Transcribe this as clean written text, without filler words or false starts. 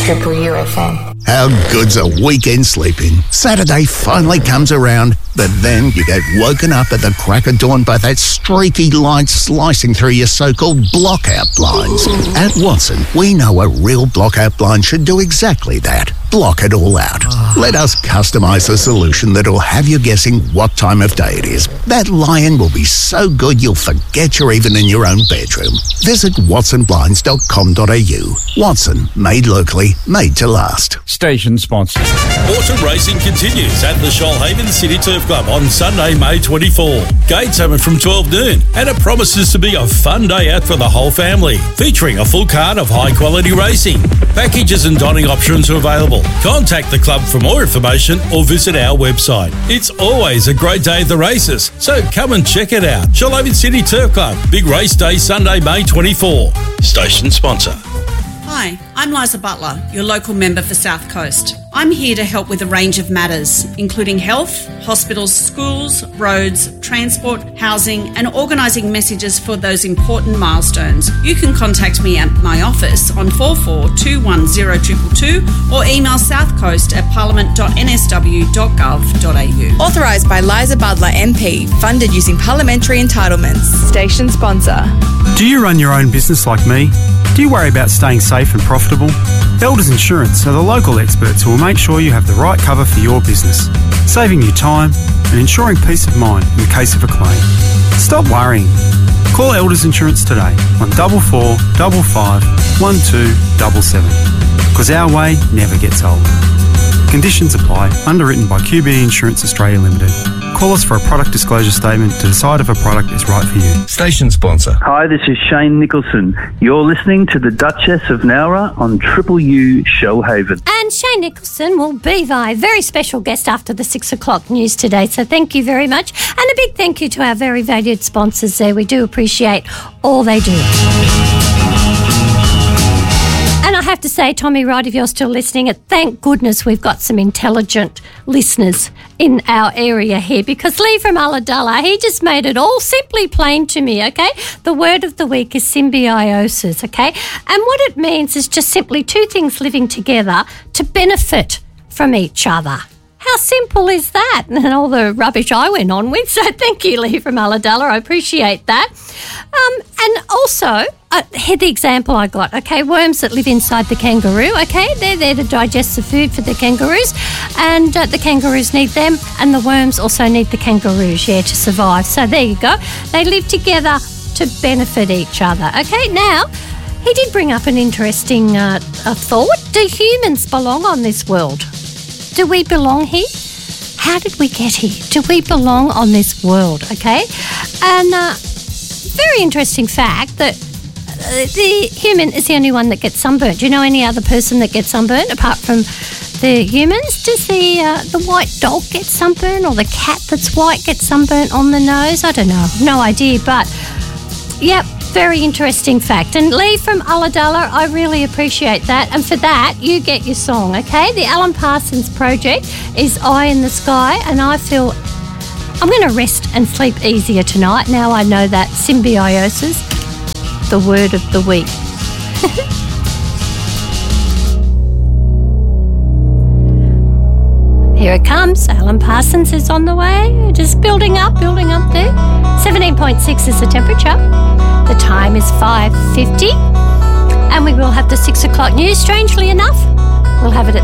Triple UFM. How good's a weekend sleeping? Saturday finally comes around, but then you get woken up at the crack of dawn by that streaky light slicing through your so-called blockout blinds. At Watson, we know a real blockout blind should do exactly that. Block it all out. Let us customise a solution that'll have you guessing what time of day it is. That lion will be so good you'll forget you're even in your own bedroom. Visit watsonblinds.com.au. Watson, made locally, made to last. Station sponsor. Autumn racing continues at the Shoalhaven City Turf Club on Sunday, May 24. Gates open from 12 noon and it promises to be a fun day out for the whole family, featuring a full card of high-quality racing. Packages and dining options are available. Contact the club for more information or visit our website. It's always a great day at the races, so come and check it out. Shoalhaven City Turf Club, big race day Sunday, May 24. Station sponsor. Hi, I'm Liza Butler, your local member for South Coast. I'm here to help with a range of matters, including health, hospitals, schools, roads, transport, housing, and organising messages for those important milestones. You can contact me at my office on 44210222 or email southcoast@parliament.nsw.gov.au. Authorised by Liza Butler MP, funded using parliamentary entitlements. Station sponsor. Do you run your own business like me? Do you worry about staying safe and profitable? Elders Insurance are the local experts who will make sure you have the right cover for your business, saving you time and ensuring peace of mind in the case of a claim. Stop worrying. Call Elders Insurance today on 44 55 1277, because our way never gets old. Conditions apply. Underwritten by QBE Insurance Australia Limited. Call us for a product disclosure statement to decide if a product is right for you. Station sponsor. Hi, this is Shane Nicholson. You're listening to the Duchess of Nowra on Triple U Shoalhaven. And Shane Nicholson will be my very special guest after the 6 o'clock news today. So thank you very much. And a big thank you to our very valued sponsors there. We do appreciate all they do. And I have to say, Tommy Wright, if you're still listening, thank goodness we've got some intelligent listeners in our area here, because Lee from Ulladulla, he just made it all simply plain to me, okay? The word of the week is symbiosis, okay? And what it means is just simply two things living together to benefit from each other. How simple is that? And all the rubbish I went on with. So thank you, Lee from Ulladulla. I appreciate that. And also, here the example I got, okay, worms that live inside the kangaroo, okay, they're there to digest the food for the kangaroos, and the kangaroos need them, and the worms also need the kangaroos, to survive. So there you go. They live together to benefit each other, okay? Now, he did bring up an interesting thought. Do humans belong on this world? Do we belong here? How did we get here? Do we belong on this world, okay? And very interesting fact that the human is the only one that gets sunburnt. Do you know any other person that gets sunburnt apart from the humans? Does the white dog get sunburnt, or the cat that's white get sunburnt on the nose? I don't know. No idea, but yep. Very interesting fact. And Lee from Ulladulla, I really appreciate that. And for that, you get your song, okay? The Alan Parsons Project is Eye in the Sky, and I feel I'm going to rest and sleep easier tonight. Now I know that symbiosis, the word of the week. Here it comes. Alan Parsons is on the way. Just building up there. 17.6 is the temperature. The time is 5:50. And we will have the 6 o'clock news. Strangely enough, we'll have it at